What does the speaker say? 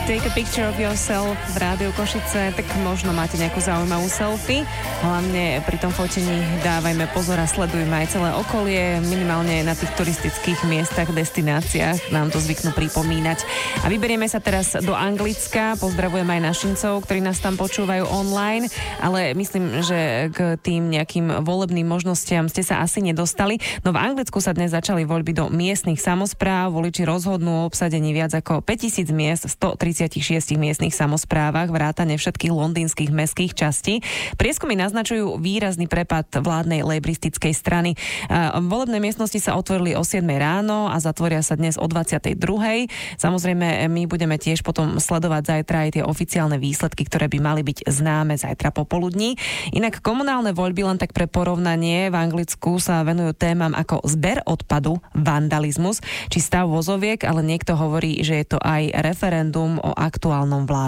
Take a picture of yourself v Rádiu Košice, tak možno máte nejakú zaujímavú selfie. Hlavne pri tom fotení dávajme pozor a sledujme aj celé okolie, minimálne na tých turistických miestach, destináciách nám to zvyknú pripomínať. A vyberieme sa teraz do Anglicka, pozdravujem aj našincov, ktorí nás tam počúvajú online, ale myslím, že k tým nejakým volebným možnostiam ste sa asi nedostali. No v Anglicku sa dnes začali voľby do miestnych samospráv, voliči rozhodnú o obsadení viac ako 5000 miest v 136 miestnych samosprávach, vrátane všetkých londýnskych mestských častí. Prieskumy naznačujú výrazný prepad vládnej lejbristickej strany. Volebné miestnosti sa otvorili o 7 ráno a zatvoria sa dnes o 22. Samozrejme, my budeme tiež potom sledovať zajtra aj tie oficiálne výsledky, ktoré by mali byť známe zajtra popoludní. Inak komunálne voľby, len tak pre porovnanie, v Anglicku sa venujú témam ako zber odpadu, vandalizmus či stav vozoviek, ale niekto hovorí, že je to aj referendum o aktuálnom vládnom